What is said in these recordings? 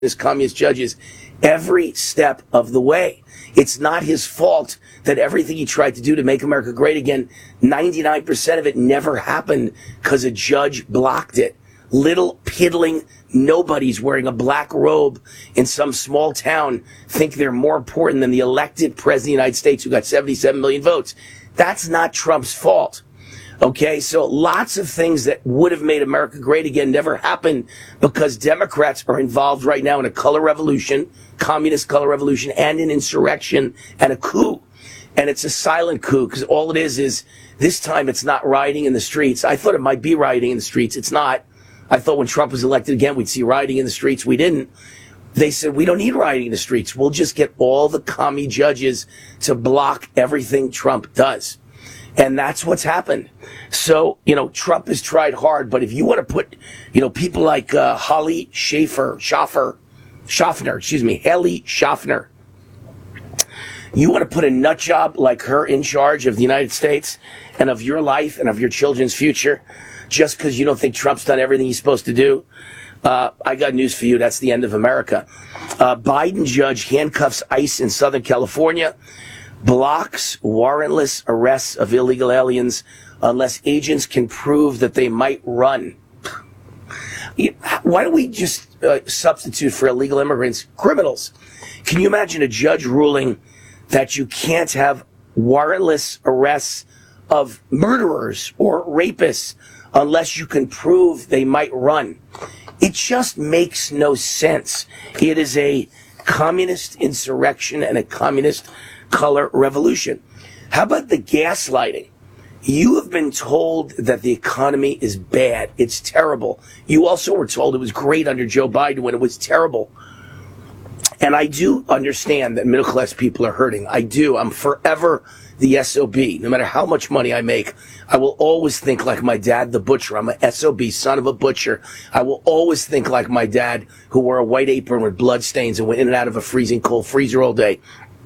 communist judges every step of the way. It's not his fault that everything he tried to do to make America great again, 99% of it never happened because a judge blocked it. Little piddling nobodies wearing a black robe in some small town think they're more important than the elected president of the United States who got 77 million votes. That's not Trump's fault. Okay, so lots of things that would have made America great again never happened because Democrats are involved right now in a color revolution, communist color revolution, and an insurrection and a coup. And it's a silent coup because all it is this time it's not rioting in the streets. I thought it might be rioting in the streets. It's not. I thought when Trump was elected again, we'd see rioting in the streets. We didn't. They said, we don't need rioting in the streets. We'll just get all the commie judges to block everything Trump does. And that's what's happened. So, Trump has tried hard, but if you want to put, people like Hallie Schaffner, you want to put a nut job like her in charge of the United States and of your life and of your children's future just because you don't think Trump's done everything he's supposed to do? I got news for you. That's the end of America. Biden judge handcuffs ICE in Southern California, blocks warrantless arrests of illegal aliens unless agents can prove that they might run. Why don't we just substitute for illegal immigrants criminals? Can you imagine a judge ruling that you can't have warrantless arrests of murderers or rapists unless you can prove they might run? It just makes no sense. It is a communist insurrection and a communist color revolution. How about the gaslighting? You have been told that the economy is bad. It's terrible. You also were told it was great under Joe Biden when it was terrible. And I do understand that middle class people are hurting. I do. I'm forever the SOB. No matter how much money I make, I will always think like my dad, the butcher. I'm a SOB, son of a butcher. I will always think like my dad, who wore a white apron with blood stains and went in and out of a freezing cold freezer all day.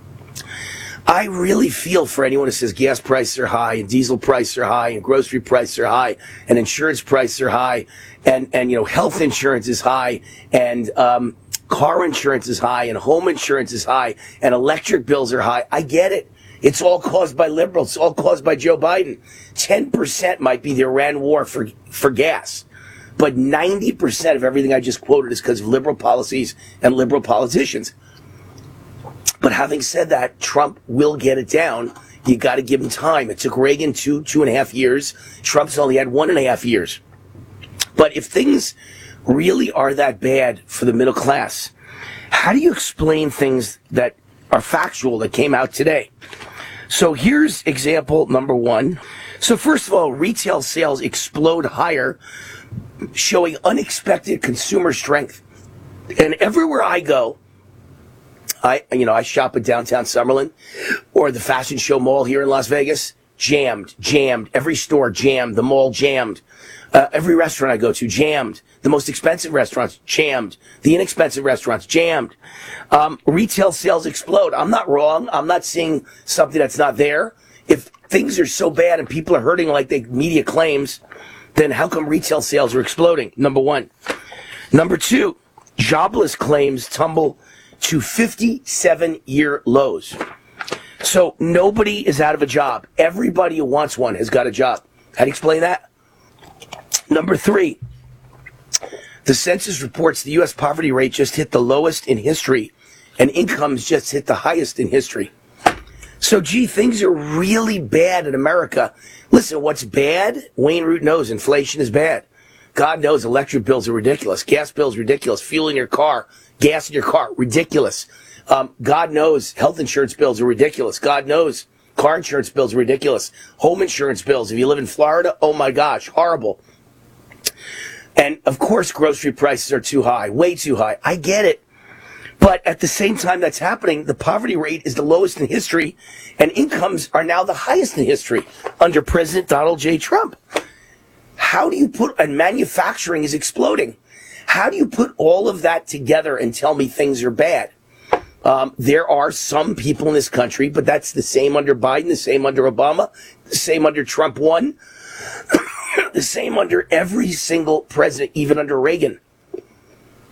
I really feel for anyone who says gas prices are high and diesel prices are high and grocery prices are high and insurance prices are high and health insurance is high and car insurance is high and home insurance is high and electric bills are high. I get it. It's all caused by liberals. It's all caused by Joe Biden. 10% might be the Iran war for gas. But 90% of everything I just quoted is because of liberal policies and liberal politicians. But having said that, Trump will get it down. You got to give him time. It took Reagan 2.5 years. Trump's only had 1.5 years. But if things really are that bad for the middle class, how do you explain things that are factual that came out today? So here's example number one. So first of all, retail sales explode higher, showing unexpected consumer strength. And everywhere I go, I shop at downtown Summerlin or the Fashion Show Mall here in Las Vegas. Jammed. Every store jammed. The mall jammed. Every restaurant I go to jammed. The most expensive restaurants jammed. The inexpensive restaurants jammed. Retail sales explode. I'm not wrong. I'm not seeing something that's not there. If things are so bad and people are hurting like the media claims, then how come retail sales are exploding? Number one. Number two, jobless claims tumble to 57-year lows. So nobody is out of a job. Everybody who wants one has got a job. How do you explain that? Number three, the census reports the U.S. poverty rate just hit the lowest in history, and incomes just hit the highest in history. So, things are really bad in America. Listen, what's bad? Wayne Root knows inflation is bad. God knows electric bills are ridiculous. Gas bills ridiculous. Fuel in your car, gas in your car, ridiculous. God knows health insurance bills are ridiculous. God knows car insurance bills are ridiculous. Home insurance bills, if you live in Florida, oh my gosh, horrible. And of course, grocery prices are too high, way too high. I get it. But at the same time that's happening, the poverty rate is the lowest in history, and incomes are now the highest in history under President Donald J. Trump. How do you and manufacturing is exploding. How do you put all of that together and tell me things are bad? There are some people in this country, but that's the same under Biden, the same under Obama, the same under Trump 1, the same under every single president, even under Reagan.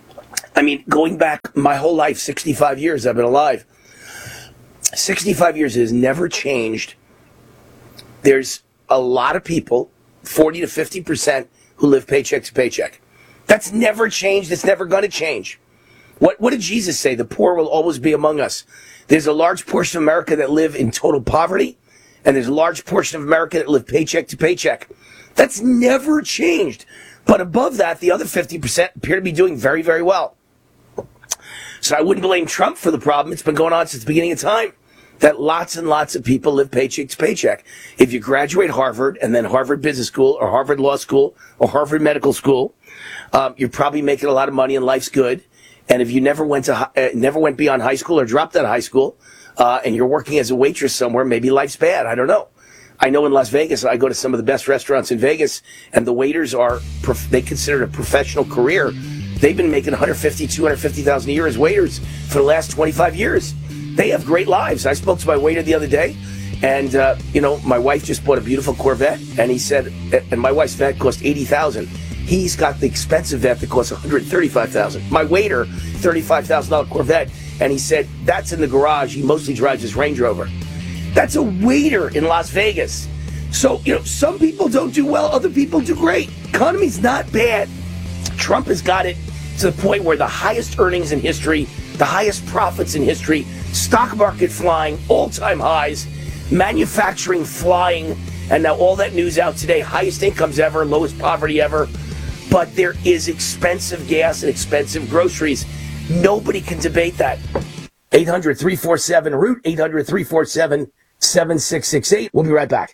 I mean, going back my whole life, 65 years I've been alive. 65 years has never changed. There's a lot of people, 40 to 50%, who live paycheck to paycheck. That's never changed. It's never going to change. What did Jesus say? The poor will always be among us. There's a large portion of America that live in total poverty, and there's a large portion of America that live paycheck to paycheck. That's never changed. But above that, the other 50% appear to be doing very, very well. So I wouldn't blame Trump for the problem. It's been going on since the beginning of time, that lots and lots of people live paycheck to paycheck. If you graduate Harvard and then Harvard Business School or Harvard Law School or Harvard Medical School, you're probably making a lot of money and life's good. And if you never went beyond high school or dropped out of high school, and you're working as a waitress somewhere, maybe life's bad. I don't know. I know in Las Vegas, I go to some of the best restaurants in Vegas, and the waiters they consider it a professional career. They've been making $150,000, $250,000 a year as waiters for the last 25 years. They have great lives. I spoke to my waiter the other day, and my wife just bought a beautiful Corvette, and he said, and my wife's vet cost $80,000. He's got the expensive vet that costs $135,000. My waiter, $35,000 Corvette, and he said that's in the garage. He mostly drives his Range Rover. That's a waiter in Las Vegas. So, some people don't do well, other people do great. Economy's not bad. Trump has got it to the point where the highest earnings in history, the highest profits in history, stock market flying, all-time highs, manufacturing flying, and now all that news out today, highest incomes ever, lowest poverty ever. But there is expensive gas and expensive groceries. Nobody can debate that. 800-347-ROOT, 800-347-7668. We'll be right back.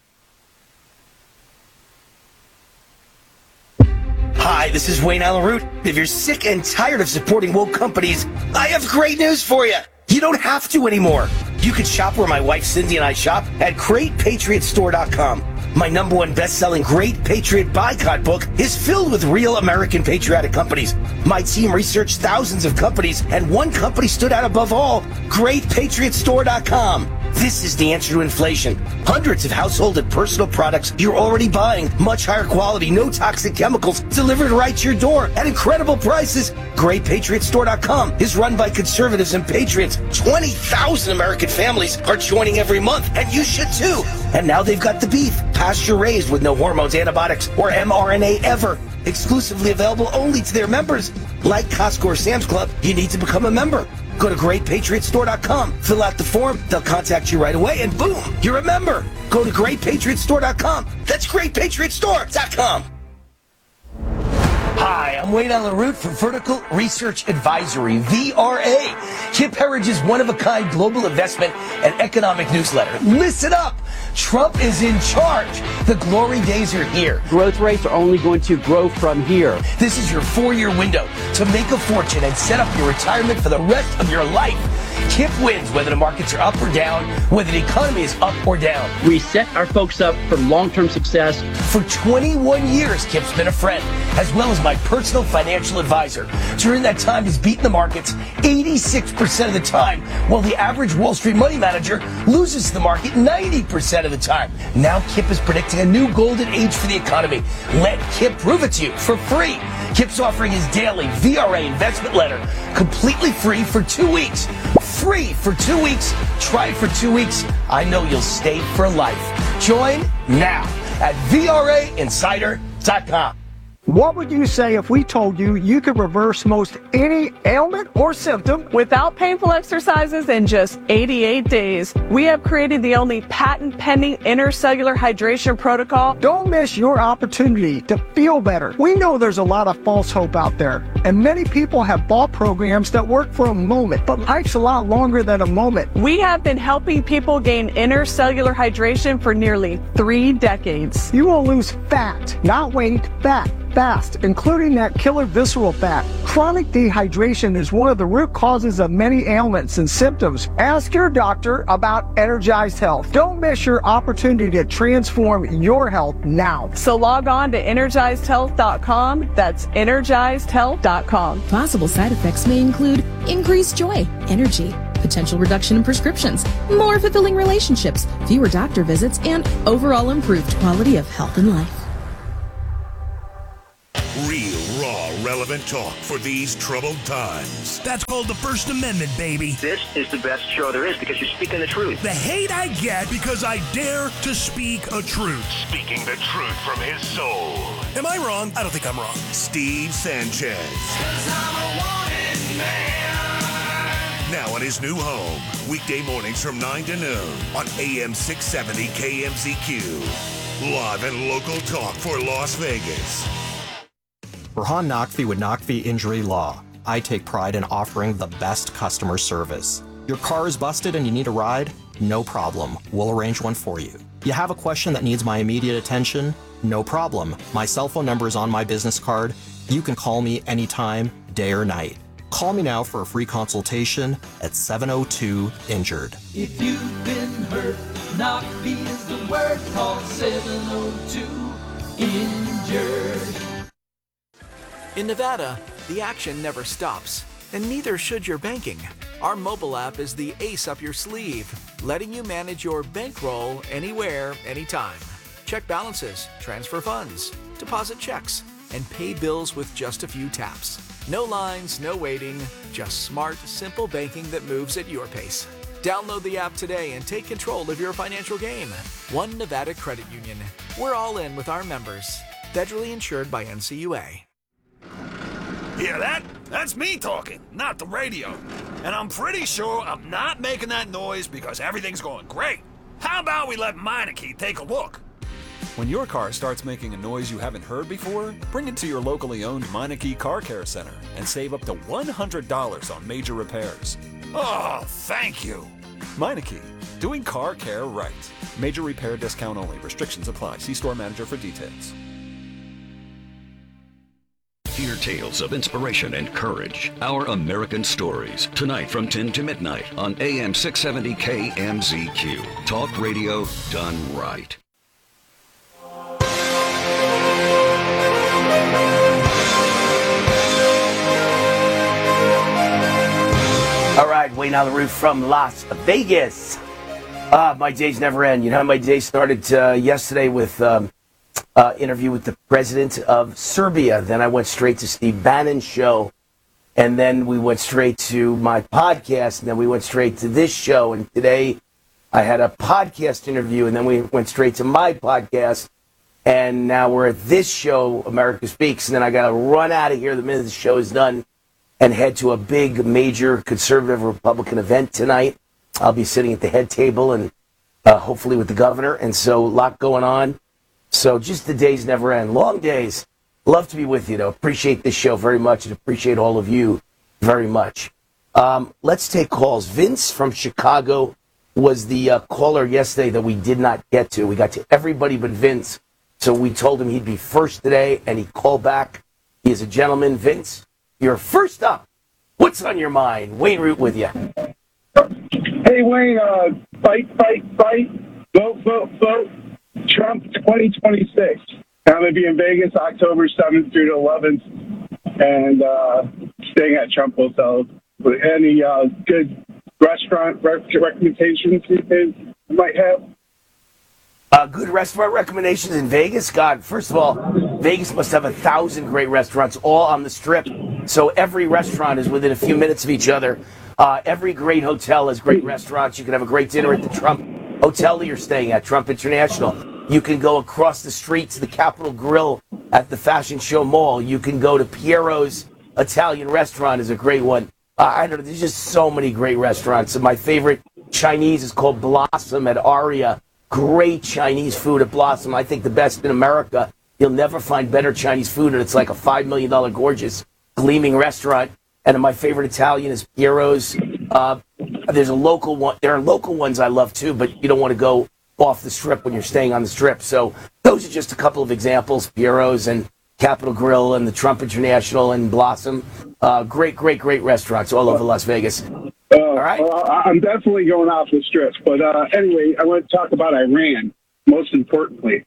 Hi, this is Wayne Allen Root. If you're sick and tired of supporting woke companies, I have great news for you. You don't have to anymore. You can shop where my wife Cindy and I shop at GreatPatriotStore.com. My #1 best-selling Great Patriot Boycott book is filled with real American patriotic companies. My team researched thousands of companies, and one company stood out above all, GreatPatriotStore.com. This is the answer to inflation. Hundreds of household and personal products you're already buying, much higher quality, no toxic chemicals, delivered right to your door at incredible prices. GreatPatriotStore.com is run by conservatives and patriots. 20,000 American families are joining every month, and you should too. And now they've got the beef, pasture-raised with no hormones, antibiotics, or mRNA ever. Exclusively available only to their members. Like Costco or Sam's Club, you need to become a member. Go to GreatPatriotStore.com, fill out the form, they'll contact you right away, and boom, you're a member. Go to GreatPatriotStore.com. That's GreatPatriotStore.com. Hi, I'm Wayne Allen Root from Vertical Research Advisory, VRA. Kip Herrige's one-of-a-kind global investment and economic newsletter. Listen up! Trump is in charge. The glory days are here. Growth rates are only going to grow from here. This is your 4-year window to make a fortune and set up your retirement for the rest of your life. Kip wins whether the markets are up or down, whether the economy is up or down. We set our folks up for long-term success. For 21 years, Kip's been a friend, as well as my personal financial advisor. During that time, he's beaten the markets 86% of the time, while the average Wall Street money manager loses to the market 90% of the time. Now Kip is predicting a new golden age for the economy. Let Kip prove it to you for free. Kip's offering his daily VRA investment letter completely free for 2 weeks. Free for 2 weeks. Try it for 2 weeks. I know you'll stay for life. Join now at VRAinsider.com. What would you say if we told you you could reverse most any ailment or symptom without painful exercises in just 88 days? We have created the only patent-pending intercellular hydration protocol. Don't miss your opportunity to feel better. We know there's a lot of false hope out there, and many people have bought programs that work for a moment, but life's a lot longer than a moment. We have been helping people gain intercellular hydration for nearly 3 decades. You will lose fat, not weight, fat. Fast, including that killer visceral fat. Chronic dehydration is one of the root causes of many ailments and symptoms. Ask your doctor about Energized Health. Don't miss your opportunity to transform your health now. So log on to EnergizedHealth.com. That's EnergizedHealth.com. Possible side effects may include increased joy, energy, potential reduction in prescriptions, more fulfilling relationships, fewer doctor visits, and overall improved quality of health and life. Real, raw, relevant talk for these troubled times. That's called the First Amendment, baby. This is the best show there is because you're speaking the truth. The hate I get because I dare to speak a truth. Speaking the truth from his soul. Am I wrong? I don't think I'm wrong. Steve Sanchez. 'Cause I'm a wanted man. Now on his new home, weekday mornings from 9 to noon on AM 670 KMZQ. Live and local talk for Las Vegas. Rahan Naqvi with Naqvi Injury Law. I take pride in offering the best customer service. Your car is busted and you need a ride? No problem. We'll arrange one for you. You have a question that needs my immediate attention? No problem. My cell phone number is on my business card. You can call me anytime, day or night. Call me now for a free consultation at 702-INJURED. If you've been hurt, Naqvi is the word. Call 702-INJURED. In Nevada, the action never stops, and neither should your banking. Our mobile app is the ace up your sleeve, letting you manage your bankroll anywhere, anytime. Check balances, transfer funds, deposit checks, and pay bills with just a few taps. No lines, no waiting, just smart, simple banking that moves at your pace. Download the app today and take control of your financial game. One Nevada Credit Union. We're all in with our members. Federally insured by NCUA. Hear that? That's me talking, not the radio. And I'm pretty sure I'm not making that noise because everything's going great. How about we let Meineke take a look? When your car starts making a noise you haven't heard before, bring it to your locally owned Meineke Car Care Center and save up to $100 on major repairs. Oh, thank you. Meineke, doing car care right. Major repair discount only. Restrictions apply. See store manager for details. Hear tales of inspiration and courage. Our American Stories. Tonight from 10 to midnight on AM 670 KMZQ. Talk radio done right. All right, Wayne on the roof from Las Vegas. My days never end. You know how my day started yesterday with interview with the president of Serbia. Then I went straight to Steve Bannon's show. And then we went straight to my podcast. And then we went straight to this show. And today I had a podcast interview. And then we went straight to my podcast. And now we're at this show, America Speaks. And then I got to run out of here the minute the show is done and head to a big, major conservative Republican event tonight. I'll be sitting at the head table and hopefully with the governor. And so a lot going on. So just the days never end. Long days. Love to be with you, though. Appreciate this show very much and appreciate all of you very much. Let's take calls. Vince from Chicago was the caller yesterday that we did not get to. We got to everybody but Vince. So we told him he'd be first today, and he called back. He is a gentleman. Vince, you're first up. What's on your mind? Wayne Root with you. Hey, Wayne, fight, vote, Trump 2026. I'm going to be in Vegas October 7th through the 11th and staying at Trump Hotel. Any good restaurant recommendations you might have? Good restaurant recommendations in Vegas? God, first of all, Vegas must have 1,000 great restaurants all on the Strip. So every restaurant is within a few minutes of each other. Every great hotel has great restaurants. You can have a great dinner at the Trump Hotel that you're staying at, Trump International. You can go across the street to the Capitol Grill at the Fashion Show Mall. You can go to Piero's Italian restaurant is a great one. I don't know, there's just so many great restaurants. And my favorite Chinese is called Blossom at Aria. Great Chinese food at Blossom. I think the best in America. You'll never find better Chinese food, and it's like a $5 million gorgeous, gleaming restaurant. And my favorite Italian is Piero's. There's a local one. There are local ones I love too, but you don't want to go off the Strip when you're staying on the Strip. So those are just a couple of examples. Piero's and Capitol Grill and the Trump International and Blossom. Great restaurants all over Las Vegas. All right. Well, I'm definitely going off the Strip. But anyway, I want to talk about Iran, most importantly.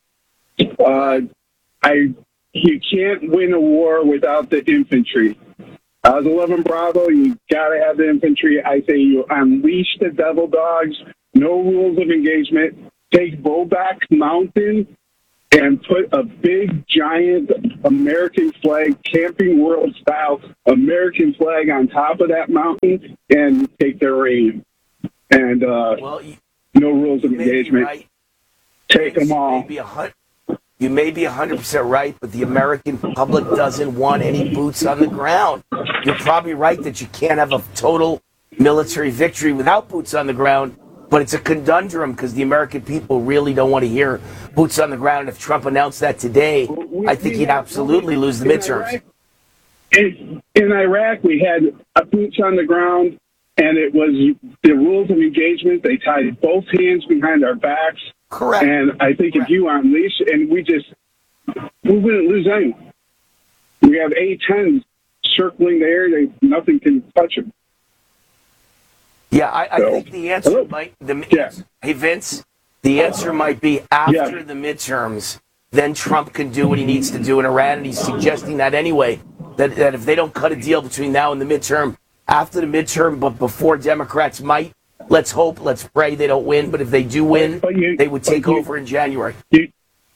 You can't win a war without the infantry. As 11 Bravo, you got to have the infantry. I say you unleash the devil dogs, no rules of engagement, take Bobak Mountain, and put a big, giant American flag, Camping World style American flag on top of that mountain and take their uranium. And no rules of engagement. Right. Take them all. You may be 100% right, but the American public doesn't want any boots on the ground. You're probably right that you can't have a total military victory without boots on the ground, but it's a conundrum because the American people really don't want to hear boots on the ground. If Trump announced that today, I think he'd absolutely lose the midterms. In Iraq, we had boots on the ground, and it was the rules of engagement. They tied both hands behind our backs. Correct. And I think if you unleash, and we wouldn't lose anyone. We have A-10s circling the area. Nothing can touch them. Yeah, I think the answer might... Hey, Vince, the answer might be after the midterms, then Trump can do what he needs to do in Iran, and he's suggesting that anyway, that if they don't cut a deal between now and the midterm, after the midterm, but before Democrats might, let's hope, let's pray they don't win, but if they do win, they would take over in January. You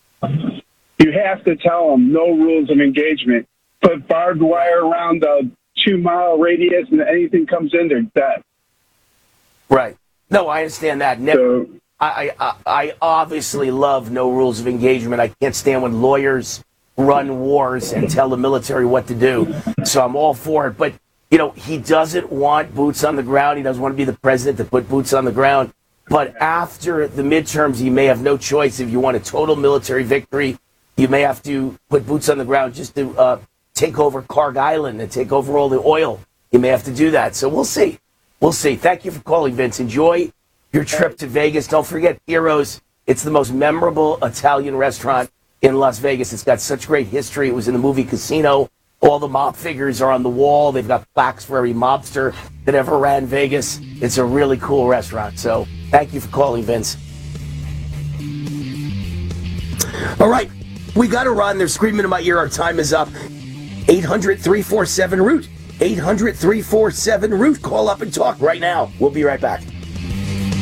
have to tell them no rules of engagement. Put barbed wire around the 2-mile radius, and anything comes in, they're dead. Right. No, I understand that. Never. I obviously love no rules of engagement. I can't stand when lawyers run wars and tell the military what to do. So I'm all for it. But, you know, he doesn't want boots on the ground. He doesn't want to be the president to put boots on the ground. But after the midterms, you may have no choice. If you want a total military victory, you may have to put boots on the ground just to take over Karg Island and take over all the oil. You may have to do that. So we'll see. We'll see. Thank you for calling, Vince. Enjoy your trip to Vegas. Don't forget Heroes. It's the most memorable Italian restaurant in Las Vegas. It's got such great history. It was in the movie Casino. All the mob figures are on the wall. They've got plaques for every mobster that ever ran Vegas. It's a really cool restaurant. So thank you for calling, Vince. All right. We got to run. They're screaming in my ear. Our time is up. 800-347-ROOT. 800-347-ROOT. Call up and talk right now. We'll be right back.